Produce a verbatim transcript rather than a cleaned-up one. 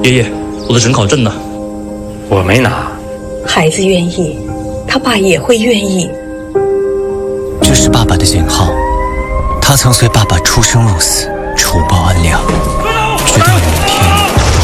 爷爷，我的准考证呢？ 我没拿。 孩子愿意，他爸也会愿意。 这是爸爸的信号，他曾随爸爸出生入死，除暴安良，直到有